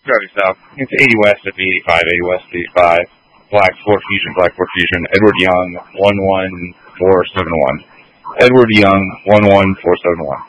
driving south. It's 80 west of 85, 80 west of 85. Black Ford Fusion. Edward Young, 11471. Edward Young, 11471.